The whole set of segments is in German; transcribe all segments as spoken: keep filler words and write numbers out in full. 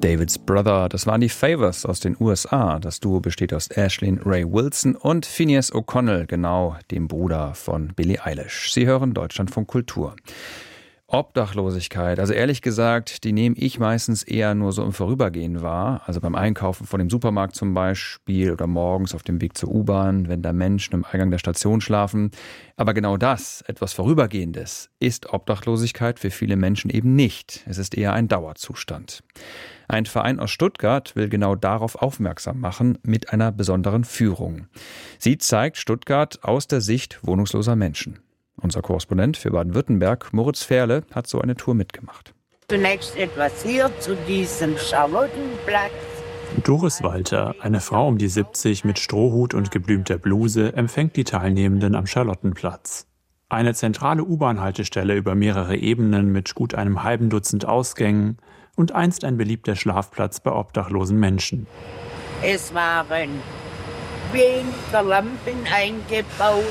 David's Brother, das waren die Favours aus den U S A. Das Duo besteht aus Ashlyn Ray Wilson und Phineas O'Connell, genau dem Bruder von Billie Eilish. Sie hören Deutschlandfunk Kultur. Obdachlosigkeit, also ehrlich gesagt, die nehme ich meistens eher nur so im Vorübergehen wahr. Also beim Einkaufen von dem Supermarkt zum Beispiel oder morgens auf dem Weg zur U-Bahn, wenn da Menschen im Eingang der Station schlafen. Aber genau das, etwas Vorübergehendes, ist Obdachlosigkeit für viele Menschen eben nicht. Es ist eher ein Dauerzustand. Ein Verein aus Stuttgart will genau darauf aufmerksam machen mit einer besonderen Führung. Sie zeigt Stuttgart aus der Sicht wohnungsloser Menschen. Unser Korrespondent für Baden-Württemberg, Moritz Ferle, hat so eine Tour mitgemacht. Zunächst etwas hier zu diesem Charlottenplatz. Doris Walter, eine Frau um die siebzig mit Strohhut und geblümter Bluse, empfängt die Teilnehmenden am Charlottenplatz. Eine zentrale U-Bahn-Haltestelle über mehrere Ebenen mit gut einem halben Dutzend Ausgängen und einst ein beliebter Schlafplatz bei obdachlosen Menschen. Es waren weniger Lampen eingebaut.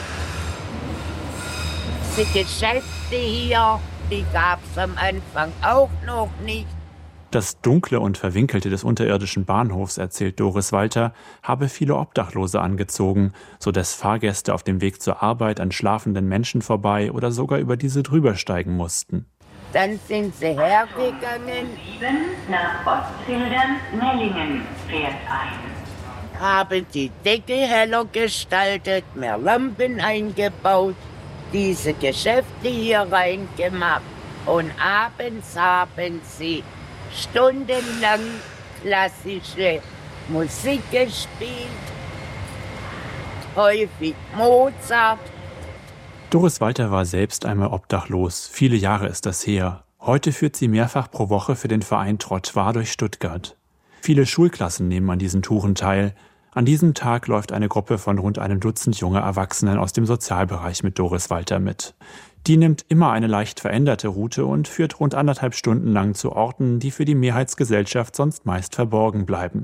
Die Geschäfte hier, die gab es am Anfang auch noch nicht. Das Dunkle und Verwinkelte des unterirdischen Bahnhofs, erzählt Doris Walter, habe viele Obdachlose angezogen, sodass Fahrgäste auf dem Weg zur Arbeit an schlafenden Menschen vorbei oder sogar über diese drübersteigen mussten. Dann sind sie hergegangen, nach Ostfildern-Mellingen fährt ein. Haben die Decke heller gestaltet, mehr Lampen eingebaut, diese Geschäfte hier reingemacht und abends haben sie stundenlang klassische Musik gespielt, häufig Mozart. Doris Walter war selbst einmal obdachlos, viele Jahre ist das her. Heute führt sie mehrfach pro Woche für den Verein Trottoir durch Stuttgart. Viele Schulklassen nehmen an diesen Touren teil. An diesem Tag läuft eine Gruppe von rund einem Dutzend junger Erwachsenen aus dem Sozialbereich mit Doris Walter mit. Die nimmt immer eine leicht veränderte Route und führt rund anderthalb Stunden lang zu Orten, die für die Mehrheitsgesellschaft sonst meist verborgen bleiben.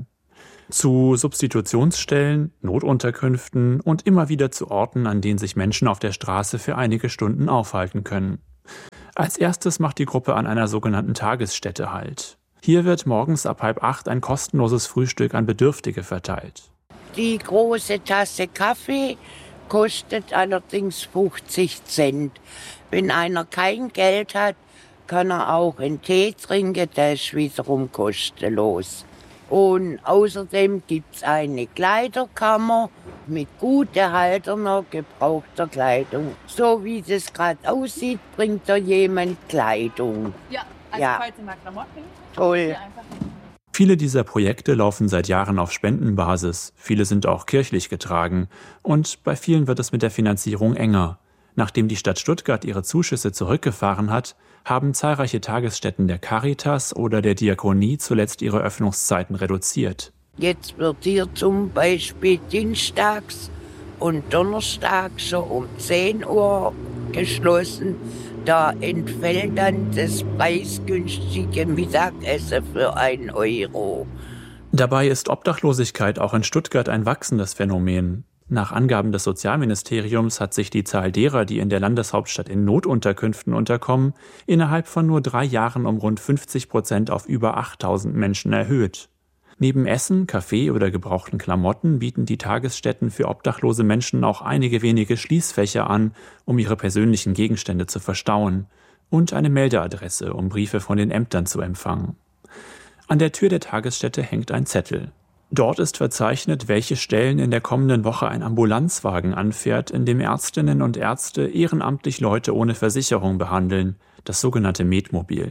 Zu Substitutionsstellen, Notunterkünften und immer wieder zu Orten, an denen sich Menschen auf der Straße für einige Stunden aufhalten können. Als erstes macht die Gruppe an einer sogenannten Tagesstätte Halt. Hier wird morgens ab halb acht ein kostenloses Frühstück an Bedürftige verteilt. Die große Tasse Kaffee kostet allerdings fünfzig Cent. Wenn einer kein Geld hat, kann er auch einen Tee trinken, der ist wiederum kostenlos. Und außerdem gibt es eine Kleiderkammer mit gut erhaltener, gebrauchter Kleidung. So wie das gerade aussieht, bringt da jemand Kleidung. Ja, also ja. Falls ihr mal Klamotten. Toll. Viele dieser Projekte laufen seit Jahren auf Spendenbasis. Viele sind auch kirchlich getragen. Und bei vielen wird es mit der Finanzierung enger. Nachdem die Stadt Stuttgart ihre Zuschüsse zurückgefahren hat, haben zahlreiche Tagesstätten der Caritas oder der Diakonie zuletzt ihre Öffnungszeiten reduziert. Jetzt wird hier zum Beispiel dienstags und donnerstags schon um zehn Uhr geschlossen. Da entfällt dann das preisgünstige Mittagessen für einen Euro. Dabei ist Obdachlosigkeit auch in Stuttgart ein wachsendes Phänomen. Nach Angaben des Sozialministeriums hat sich die Zahl derer, die in der Landeshauptstadt in Notunterkünften unterkommen, innerhalb von nur drei Jahren um rund fünfzig Prozent auf über achttausend Menschen erhöht. Neben Essen, Kaffee oder gebrauchten Klamotten bieten die Tagesstätten für obdachlose Menschen auch einige wenige Schließfächer an, um ihre persönlichen Gegenstände zu verstauen, und eine Meldeadresse, um Briefe von den Ämtern zu empfangen. An der Tür der Tagesstätte hängt ein Zettel. Dort ist verzeichnet, welche Stellen in der kommenden Woche ein Ambulanzwagen anfährt, in dem Ärztinnen und Ärzte ehrenamtlich Leute ohne Versicherung behandeln, das sogenannte Medmobil.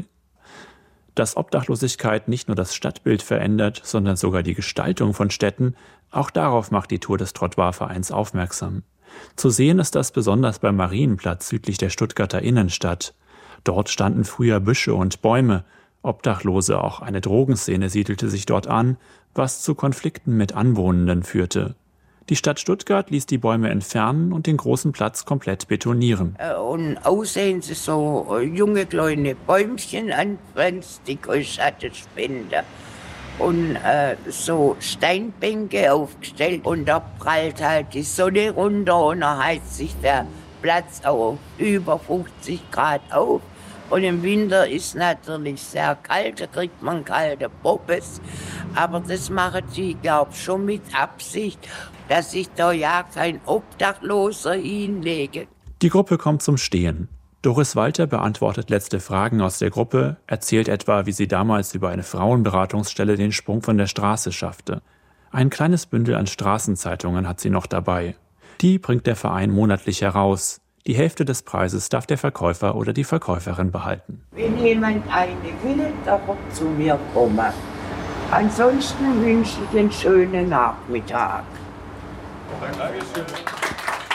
Dass Obdachlosigkeit nicht nur das Stadtbild verändert, sondern sogar die Gestaltung von Städten, auch darauf macht die Tour des Trottoir-Vereins aufmerksam. Zu sehen ist das besonders beim Marienplatz südlich der Stuttgarter Innenstadt. Dort standen früher Büsche und Bäume. Obdachlose, auch eine Drogenszene siedelte sich dort an, was zu Konflikten mit Anwohnenden führte. Die Stadt Stuttgart ließ die Bäume entfernen und den großen Platz komplett betonieren. Und aussehen sie so junge kleine Bäumchen anpflanzt, die Schatten spenden. Und äh, so Steinbänke aufgestellt und da prallt halt die Sonne runter und da heizt sich der Platz auf über fünfzig Grad auf. Und im Winter ist natürlich sehr kalt, da kriegt man kalte Poppes. Aber das machen sie, glaube ich, schon mit Absicht, dass sich da ja kein Obdachloser hinlege. Die Gruppe kommt zum Stehen. Doris Walter beantwortet letzte Fragen aus der Gruppe, erzählt etwa, wie sie damals über eine Frauenberatungsstelle den Sprung von der Straße schaffte. Ein kleines Bündel an Straßenzeitungen hat sie noch dabei. Die bringt der Verein monatlich heraus. Die Hälfte des Preises darf der Verkäufer oder die Verkäuferin behalten. Wenn jemand eine will, darf er zu mir kommen. Ansonsten wünsche ich einen schönen Nachmittag. Dankeschön.